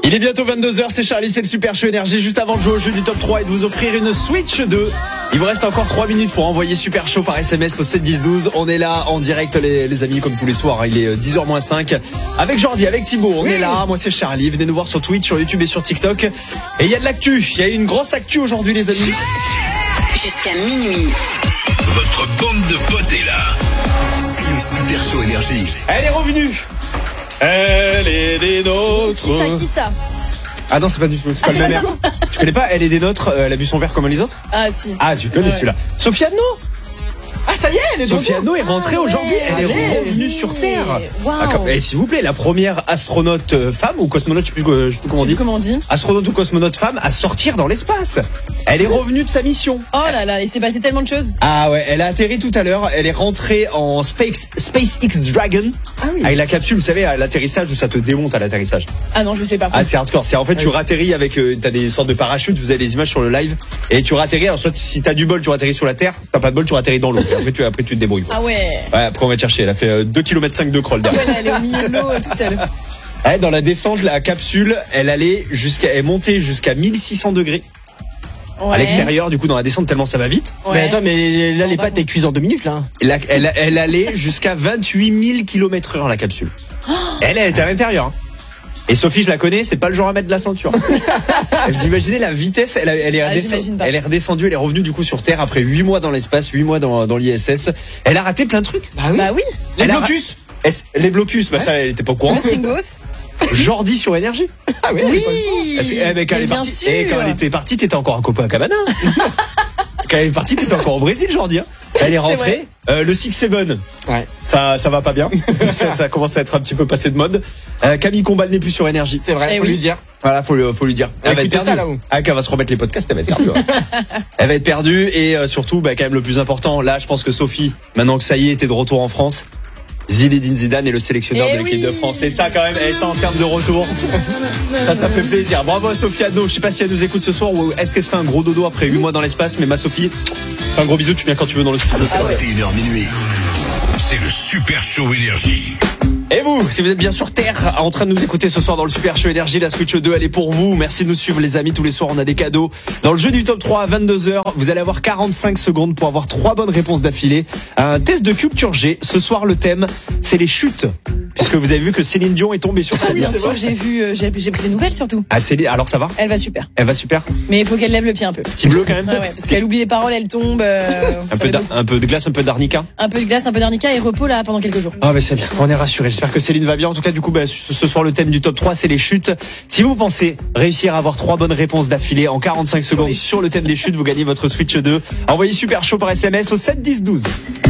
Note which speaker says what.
Speaker 1: Il est bientôt 22h, c'est Charlie, c'est le Super Show Énergie. Juste avant de jouer au jeu du top 3 et de vous offrir une Switch 2. Il vous reste encore 3 minutes pour envoyer Super Show par SMS au 7 10 12. On est là en direct les amis comme tous les soirs. Il est 10h-5 avec Jordi, avec Thibaut. On est là, moi c'est Charlie. Venez nous voir sur Twitch, sur YouTube et sur TikTok. Et il y a de l'actu, il y a une grosse actu aujourd'hui les amis.
Speaker 2: Jusqu'à minuit.
Speaker 3: Votre bande de potes est là. C'est le Super Show Énergie.
Speaker 1: Elle est revenue. Elle est des nôtres.
Speaker 4: Qui ça
Speaker 1: Ah non, c'est pas du tout, c'est pas le même air. Tu connais pas Elle est des nôtres, elle a bu son verre comme les autres.
Speaker 4: Ah si.
Speaker 1: Ah, tu connais celui-là. Sofiane No.
Speaker 4: Ah ça y est, elle est
Speaker 1: Sofiane No est rentrée aujourd'hui, elle est revenue sur Terre.
Speaker 4: Wow.
Speaker 1: Et s'il vous plaît, la première astronaute femme ou cosmonaute, je sais plus comment on dit. Astronaute ou cosmonaute femme à sortir dans l'espace. Elle est revenue de sa mission.
Speaker 4: Oh là là, il s'est passé tellement de choses.
Speaker 1: Ah ouais, elle a atterri tout à l'heure, elle est rentrée en SpaceX Dragon.
Speaker 4: Ah oui.
Speaker 1: Avec la capsule, vous savez, à l'atterrissage où ça te démonte à l'atterrissage.
Speaker 4: Ah non, je sais pas.
Speaker 1: Ah, c'est hardcore. C'est en fait, tu ratterris avec, t'as des sortes de parachutes, vous avez des images sur le live, et tu ratterris, alors soit si t'as du bol, tu ratterris sur la terre, si t'as pas de bol, tu ratterris dans l'eau. Après, tu te débrouilles.
Speaker 4: Ah ouais.
Speaker 1: Ouais, après, on va te chercher. Elle a fait 2,5 km de crawl derrière.
Speaker 4: Ouais, là, elle est au milieu de l'eau toute seule.
Speaker 1: Ouais, dans la descente, la capsule, elle est montée jusqu'à 1600 degrés.
Speaker 4: Ouais.
Speaker 1: À l'extérieur, du coup, dans la descente, tellement ça va vite.
Speaker 4: Ouais.
Speaker 5: Mais attends, mais là, les pâtes, elles cuisent en 2 minutes, là.
Speaker 1: Elle allait jusqu'à 28 000 km/h, la capsule. Elle était à l'intérieur. Et Sophie, je la connais, c'est pas le genre à mettre de la ceinture. Vous imaginez la vitesse, elle est redescendue, elle est revenue du coup sur Terre après 8 mois dans l'espace, 8 mois dans l'ISS. Elle a raté plein de trucs.
Speaker 4: Bah oui.
Speaker 1: Les blocus, bah ça, elle était pas au courant.
Speaker 4: Le Singos.
Speaker 1: Jordi sur Énergie.
Speaker 5: Ah oui.
Speaker 1: Quand elle était partie, t'étais encore à Copacabana. Quand elle est partie, t'étais encore au Brésil, Jordi. Elle est rentrée. Le 6-7.
Speaker 5: Ouais.
Speaker 1: Ça va pas bien. ça commence à être un petit peu passé de mode. Camille Combal n'est plus sur Énergie.
Speaker 5: C'est vrai, faut lui dire.
Speaker 1: Voilà, faut lui dire. Elle va être perdue.
Speaker 5: Ça, là-haut.
Speaker 1: Quand elle va se remettre les podcasts, elle va être perdue. Elle va être perdue et surtout, quand même le plus important, là, je pense que Sophie, maintenant que ça y est, t'es de retour en France. Zinedine Zidane est le sélectionneur de l'équipe de France. Et ça, quand même, ça en termes de retour, ça fait plaisir. Bravo à Sophie Adno. Je sais pas si elle nous écoute ce soir ou est-ce qu'elle se fait un gros dodo après 8 mois dans l'espace. Mais ma Sophie, fais un gros bisou. Tu viens quand tu veux dans le studio.
Speaker 3: 21h minuit. C'est le Super Show Énergie.
Speaker 1: Et vous, si vous êtes bien sur Terre, en train de nous écouter ce soir dans le Super Show Énergie, la Switch 2, elle est pour vous. Merci de nous suivre les amis, tous les soirs on a des cadeaux. Dans le jeu du top 3 à 22h, vous allez avoir 45 secondes pour avoir 3 bonnes réponses d'affilée. Un test de culture G. Ce soir le thème, c'est les chutes. Puisque vous avez vu que Céline Dion est tombée sur scène.
Speaker 4: Bien sûr, j'ai pris des nouvelles surtout.
Speaker 1: Ah Céline, alors ça va ?
Speaker 4: Elle va super.
Speaker 1: Elle va super.
Speaker 4: Mais il faut qu'elle lève le pied un peu.
Speaker 1: Petit bleu quand même.
Speaker 4: Ouais, parce qu'elle oublie les paroles, elle tombe.
Speaker 1: Un peu de glace, un peu d'arnica.
Speaker 4: Un peu de glace, un peu d'arnica et repos là pendant quelques jours.
Speaker 1: Ah mais c'est bien, on est rassurés. J'espère que Céline va bien. En tout cas, du coup, ce soir le thème du top 3, c'est les chutes. Si vous pensez réussir à avoir 3 bonnes réponses d'affilée en 45 secondes sur le thème des chutes, vous gagnez votre Switch 2. Envoyez Super Show par SMS au 7 10 12.